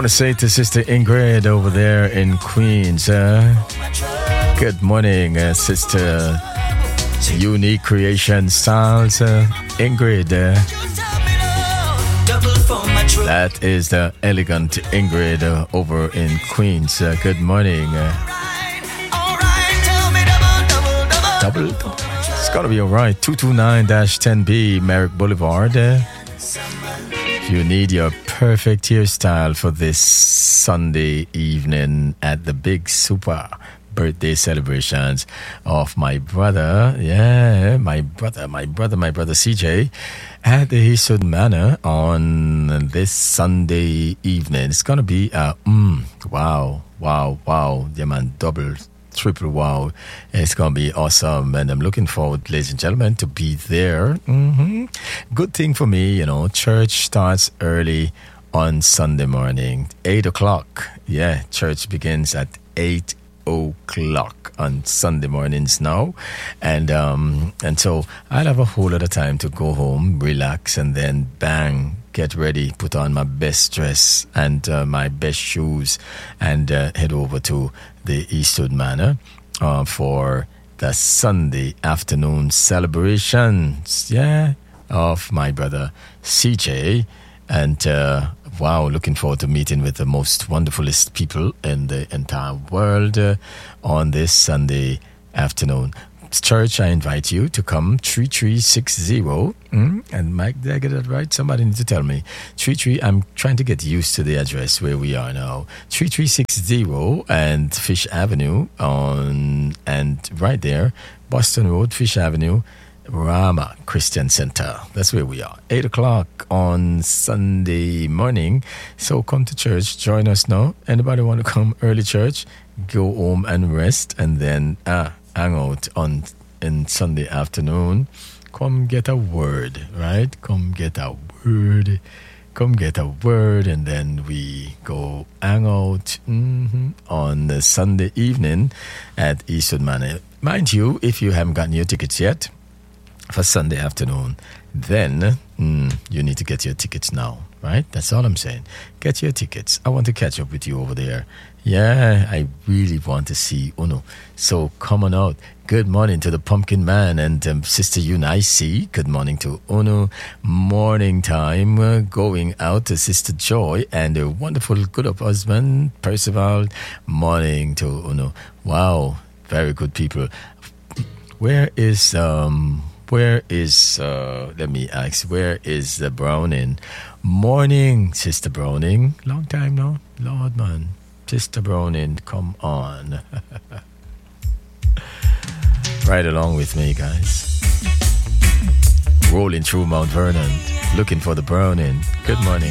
want to say to Sister Ingrid over there in Queens, good morning, Sister Unique Creation Styles, Ingrid. That is the elegant Ingrid over in Queens. Good morning. Double. It's got to be all right. 229-10B Merrick Boulevard. If you need your perfect hairstyle for this Sunday evening at the big super birthday celebrations of my brother, my brother CJ at the Eastwood Manor on this Sunday evening. It's gonna be wow, yeah man, double, triple wow. It's gonna be awesome, and I'm looking forward, ladies and gentlemen, to be there. Good thing for me, you know, church starts early on Sunday morning, 8 o'clock. Yeah, church begins at 8 o'clock on Sunday mornings now, and so I'll have a whole lot of time to go home, relax, and then bang, get ready, put on my best dress and my best shoes, and head over to the Eastwood Manor for the Sunday afternoon celebrations, of my brother CJ, and wow, looking forward to meeting with the most wonderfulest people in the entire world on this Sunday afternoon. Church, I invite you to come 3360. And Mike, did I get that right? Somebody needs to tell me. 33, I'm trying to get used to the address where we are now. 3360 and Fish Avenue and right there, Boston Road, Fish Avenue, Rama Christian Center. That's where we are. 8 o'clock on Sunday morning. So come to church. Join us now. Anybody want to come early church? Go home and rest, and then hang out in Sunday afternoon. Come get a word, right? Come get a word, and then we go hang out on the Sunday evening at Eastwood Manor. Mind you, if you haven't gotten your tickets yet for Sunday afternoon, then you need to get your tickets now, right? That's all I'm saying. Get your tickets. I want to catch up with you over there. Yeah, I really want to see Uno. So come on out. Good morning to the Pumpkin Man and Sister Unice. Good morning to Uno. Morning time going out to Sister Joy and a wonderful good up husband, Percival. Morning to Uno. Wow, very good people. Where is let me ask, where is the Browning? Morning, Sister Browning. Long time now. Lord, man. Sister Browning, come on. Right along with me, guys. Rolling through Mount Vernon, looking for the Browning. Good morning.